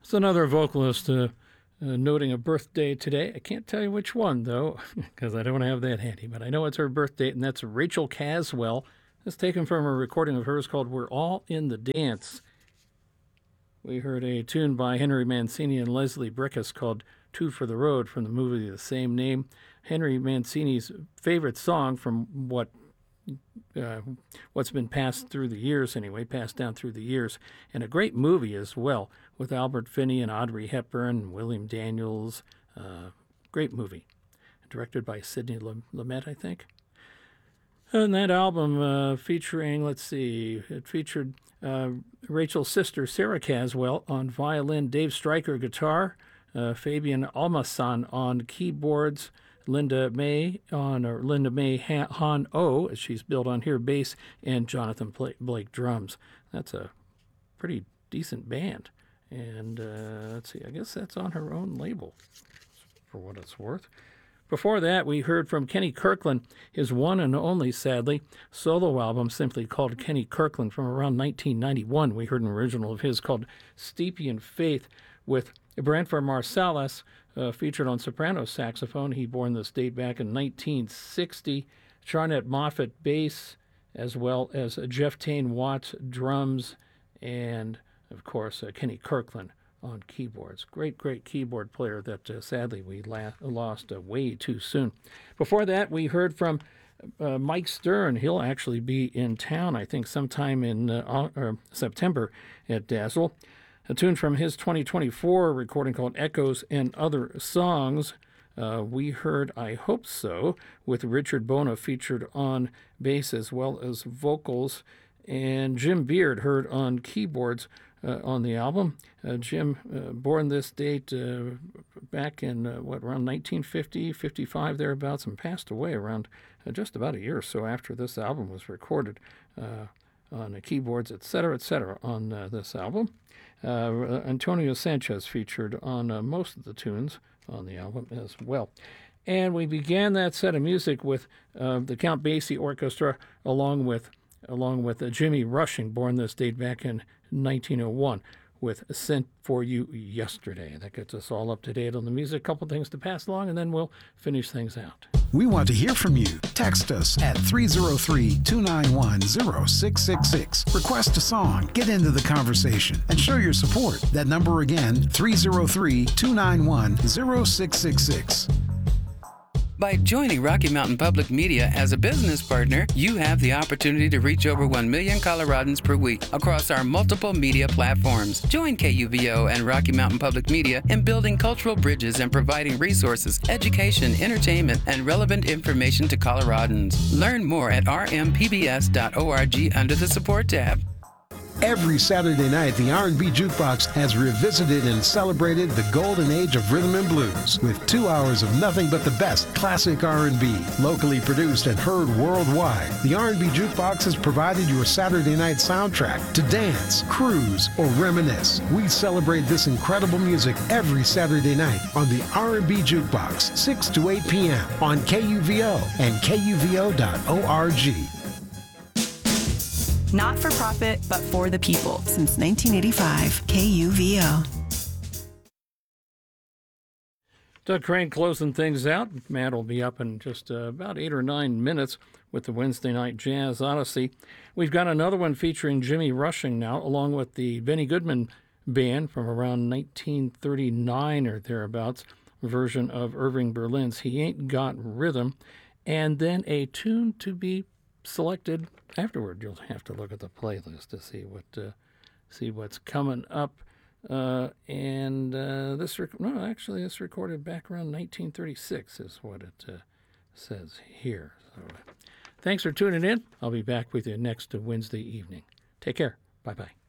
It's another vocalist noting a birthday today. I can't tell you which one, though, because I don't have that handy, but I know it's her birthday, and that's Rachel Caswell. It's taken from a recording of hers called We're All in the Dance. We heard a tune by Henry Mancini and Leslie Brickus called Two for the Road from the movie of the same name. Henry Mancini's favorite song from what's been passed through the years anyway, passed down through the years, and a great movie as well with Albert Finney and Audrey Hepburn and William Daniels. Great movie, directed by Sidney Lumet, I think. And that album featuring, it featured Rachel's sister Sarah Caswell on violin, Dave Stryker guitar, Fabian Almasan on keyboards, Linda May Han O, as she's billed on here, bass, and Jonathan Blake drums. That's a pretty decent band. And let's see, I guess that's on her own label, for what it's worth. Before that, we heard from Kenny Kirkland, his one and only, sadly, solo album simply called Kenny Kirkland from around 1991. We heard an original of his called Stypian Faith with Branford Marsalis, featured on soprano saxophone. He born this date back in 1960. Charnette Moffett bass, as well as Jeff Tane Watts drums, and, of course, Kenny Kirkland on keyboards. Great keyboard player that sadly we lost way too soon. Before that, we heard from Mike Stern. He'll actually be in town, I think, sometime in September at Dazzle. A tune from his 2024 recording called Echoes and Other Songs. We heard I Hope So with Richard Bona featured on bass as well as vocals, and Jim Beard heard on keyboards on the album. Jim, born this date back in, around 1950, 55, thereabouts, and passed away around just about a year or so after this album was recorded on the keyboards, etc., on this album. Antonio Sanchez featured on most of the tunes on the album as well. And we began that set of music with the Count Basie Orchestra along with Jimmy Rushing, born this date back in 1901, with Sent for You Yesterday. That gets us all up to date on the music. A couple things to pass along, and then we'll finish things out. We want to hear from you. Text us at 303-291-0666. Request a song, get into the conversation, and show your support. That number again, 303-291-0666. By joining Rocky Mountain Public Media as a business partner, you have the opportunity to reach over 1 million Coloradans per week across our multiple media platforms. Join KUVO and Rocky Mountain Public Media in building cultural bridges and providing resources, education, entertainment, and relevant information to Coloradans. Learn more at rmpbs.org under the Support tab. Every Saturday night, the R&B Jukebox has revisited and celebrated the golden age of rhythm and blues with 2 hours of nothing but the best classic R&B, locally produced and heard worldwide. The R&B Jukebox has provided your Saturday night soundtrack to dance, cruise, or reminisce. We celebrate this incredible music every Saturday night on the R&B Jukebox, 6 to 8 p.m. on KUVO and KUVO.org. Not for profit, but for the people. Since 1985, KUVO. Doug Crane closing things out. Matt will be up in just about 8 or 9 minutes with the Wednesday Night Jazz Odyssey. We've got another one featuring Jimmy Rushing now, along with the Benny Goodman Band from around 1939 or thereabouts, version of Irving Berlin's He Ain't Got Rhythm, and then a tune to be selected afterward. You'll have to look at the playlist to see what's coming up. This recorded back around 1936 is what it says here. So, thanks for tuning in. I'll be back with you next Wednesday evening. Take care. Bye-bye.